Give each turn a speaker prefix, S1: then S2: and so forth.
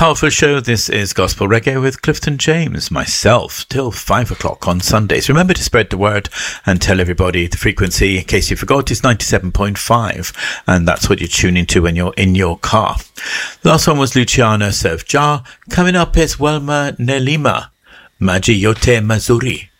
S1: Powerful show. This is Gospel Reggae with Clifton James, myself, till 5 o'clock on Sundays. Remember to spread the word and tell everybody the frequency. In case you forgot, is 97.5, and that's what you're tuning to when you're in your car. The last one was Luciano Surf Jar. Coming up is Welma Nelima, Maji Yote Mazuri.